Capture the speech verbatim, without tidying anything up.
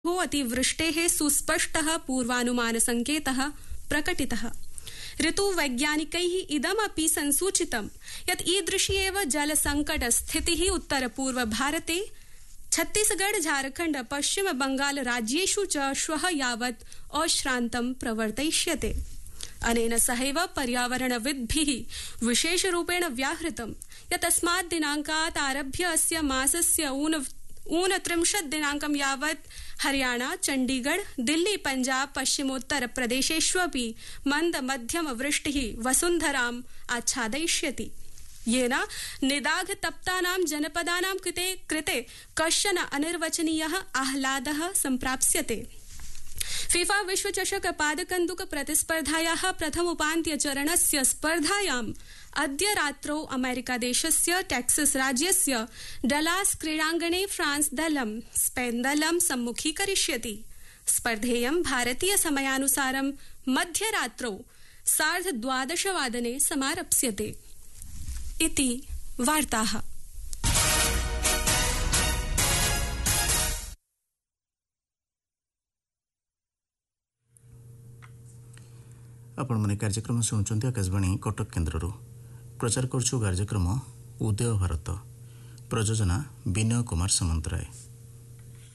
अतिवृष्टेः सुस्पष्टः पूर्वानुमानसङ्केतः प्रकटितः। ऋतुवैज्ञानिकैः इदमपि संसूचितं यत् ईदृशी एव जलसङ्कटस्थितिः उत्तरपूर्वभारते छत्तीसगढ़ झारखण्ड पश्चिम बंगाल राज्येषु च श्वः यावत् अश्रान्तं प्रवर्तयिष्यते। अनेन सहैव पर्यावरणविद्भिः विशेषरूपेण व्याहृतं यत् अस्मात् दिनाङ्कात् आरभ्य अस्य मासस्य ऊन ऊनत्रिंशत् दिनाङ्कं यावत् हरियाणा, चण्डीगढ़, दिल्ली, पञ्जाब, पश्चिमोत्तर प्रदेशेष्वपि मन्द मध्यम वृष्टिः वसुन्धराम् आच्छादयिष्यति, येन निदाघतप्तानां जनपदानां कृते कृते कश्चन अनिर्वचनीयः आह्लादः सम्प्राप्स्यते। फीफा विश्वचषक पादकन्दुक प्रतिस्पर्धायाः प्रथमोपान्त्यचरणस्य स्पर्धायाम् अद्य रात्रौ अमेरिकादेशस्य टेक्सास राज्यस्य डलास क्रीडाङ्गणे फ्रांस दलं स्पेन दलं सम्मुखीकरिष्यति। स्पर्धेयं भारतीय समयानुसारं मध्यरात्रौ सार्धद्वादशवादने समारप्स्यते। इति वार्ताः। आपण मैंने कार्यक्रम शुणुंट आकाशवाणी कटक केन्द्र प्रचार करुछु कार्यक्रम उदय भारत प्रयोजना विनय कुमार सामंतराय।